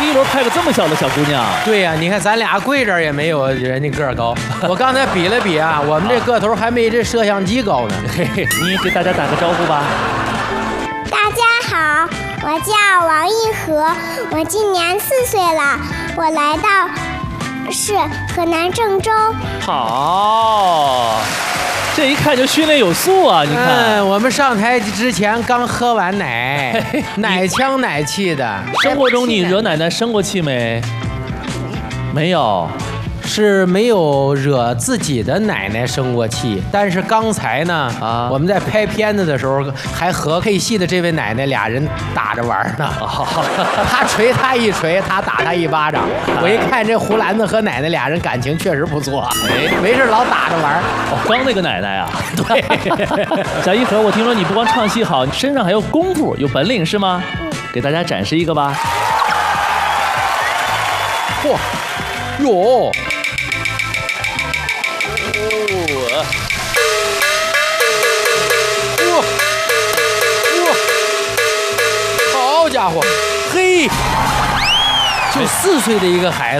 一轮派个这么小的小姑娘。 对呀，你看咱俩跪这儿也没有人家个儿高。我刚才比了比啊，我们这个头还没这摄像机高呢。 嘿嘿，你给大家打个招呼吧。 大家好，我叫王一禾，我今年4岁了，我来到是河南郑州。 好，这一看就训练有素啊！你看， 我们上台之前刚喝完奶，奶腔奶气的。 生活中你惹奶奶生过气没？没有。 是没有惹自己的奶奶生过气，但是刚才呢，我们在拍片子的时候，还和配戏的这位奶奶俩人打着玩呢。他捶他一捶，他打他一巴掌。我一看这胡兰子和奶奶俩人感情确实不错，没事老打着玩。 哦，刚那个奶奶啊，对。小一禾，我听说你不光唱戏好，身上还有功夫，有本领是吗？给大家展示一个吧。 嚯，哟！好家伙，嘿，就4岁的一个孩子。